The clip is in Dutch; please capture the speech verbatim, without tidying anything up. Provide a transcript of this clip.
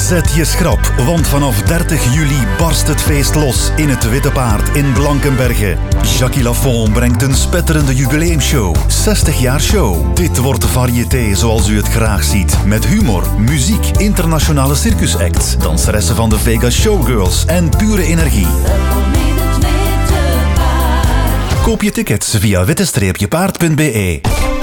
Zet je schrap, want vanaf dertig juli barst het feest los in het Witte Paard in Blankenberge. Jackie Lafont brengt een spetterende jubileumshow. zestig jaar show. Dit wordt variété zoals u het graag ziet. Met humor, muziek, internationale circusacts, danseressen van de Vegas Showgirls en pure energie. Koop je tickets via witte-paard punt be.